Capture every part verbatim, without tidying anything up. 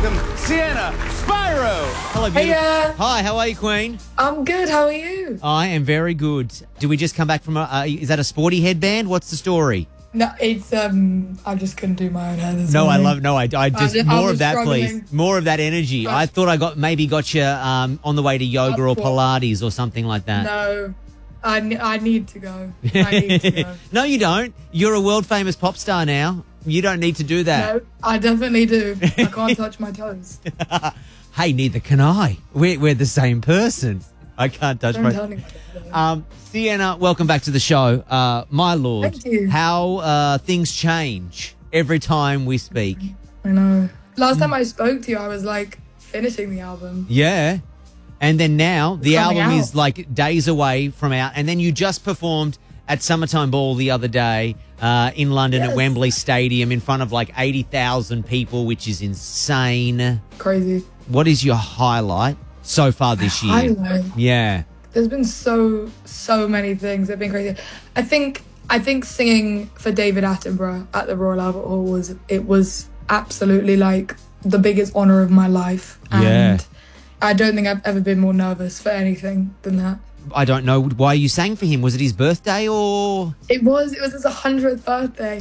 welcome Sienna Spyro. Hello, beautiful. Hey, uh, Hi, how are you, Queen? I'm good. How are you? I am very good. Did we just come back from a, uh, is that a sporty headband? What's the story? No, it's um. I just couldn't do my own hair this No, I morning. love, no, I, I just, just- I more was of that, struggling. please. More of that energy. I thought I got, maybe got you um, on the way to yoga or That's what- Pilates or something like that. No, I, ne- I need to go. I need to go. No, you don't. You're a world famous pop star now. You don't need to do that. No, I definitely do. I can't touch my toes. Hey, neither can I. We're, we're the same person. I can't touch Don't my tell me. Um, Sienna, welcome back to the show. Uh, my lord, Thank you. how uh, things change every time we speak. I know. Last time I spoke to you, I was like finishing the album. Yeah. And then now the Coming album out. is like days away from out. And then you just performed at Summertime Ball the other day uh, in London at Yes. Wembley Stadium in front of like eighty thousand people, which is insane. Crazy. What is your highlight so far this year? Highlight? Yeah. There's been so so many things that've been crazy. I think I think singing for David Attenborough at the Royal Albert Hall was it was absolutely like the biggest honor of my life. And Yeah. I don't think I've ever been more nervous for anything than that. I don't know why you sang for him. Was it his birthday or? It was it was his hundredth birthday.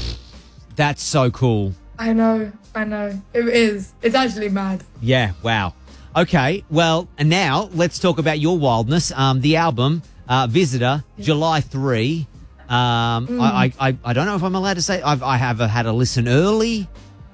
That's so cool. I know, I know. It is. It's actually mad. Yeah, wow. Okay, well, and now let's talk about your wildness. Um, the album, uh, Visitor, July third. Um, Mm. I, I, I don't know if I'm allowed to say I've, I have had a listen early.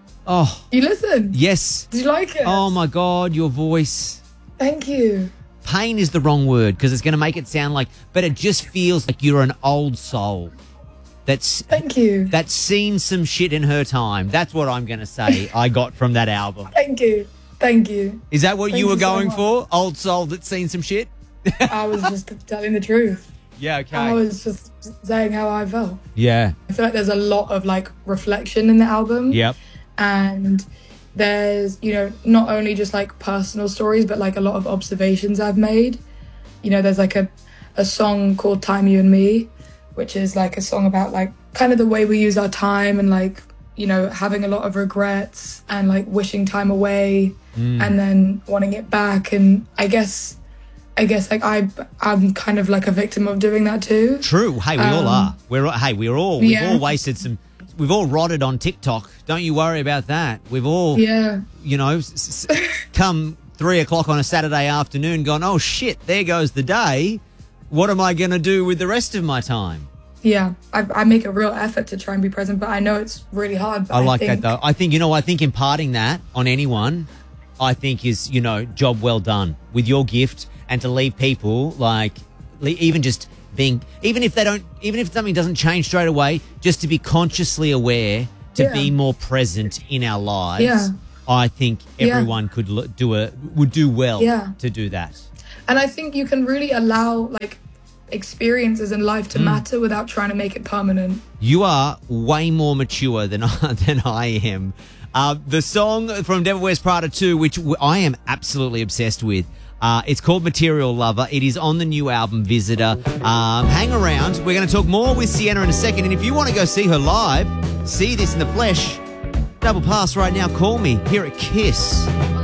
Oh, You listened? yes. Did you like it? Oh, my God, your voice. Thank you. Pain is the wrong word because it's going to make it sound like, but it just feels like you're an old soul that's Thank you. that's seen some shit in her time. That's what I'm going to say I got from that album. Thank you. Thank you. Is that what Thank you were you so going much. for? Old soul that's seen some shit? I was just telling the truth. Yeah, okay. I was just saying how I felt. Yeah. I feel like there's a lot of like reflection in the album. Yep. And there's, you know, not only just like personal stories, but like a lot of observations I've made. You know, there's like a, a song called Time You and Me, which is like a song about like kind of the way we use our time and like, you know, having a lot of regrets and like wishing time away and then wanting it back. And I guess, I guess like I, I'm kind of like a victim of doing that too. True. Hey, we all Um, are. We're all- hey, we're all we've yeah. all wasted some. We've all rotted on TikTok. Don't you worry about that. We've all, Yeah. you know, s- s- come three o'clock on a Saturday afternoon, gone. Oh shit! There goes the day. What am I going to do with the rest of my time? Yeah, I, I make a real effort to try and be present, but I know it's really hard. But I like think, that though. I think you know. I think imparting that on anyone, I think is you know job well done with your gift, and to leave people like le- even just being even if they don't even if something doesn't change straight away, just to be consciously aware to Yeah. be more present in our lives. Yeah. I think Yeah. everyone could l- do a would do well Yeah. to do that. And I think you can really allow like experiences in life Mm. to matter without trying to make it permanent. You are way more mature than than I am. Uh, the song from Devil Wears Prada two, which w- I am absolutely obsessed with, uh, it's called Material Lover. It is on the new album Visitor. Um, hang around. We're going to talk more with Sienna in a second. And if you want to go see her live, see this in the flesh, double pass right now. Call me here at Kiss.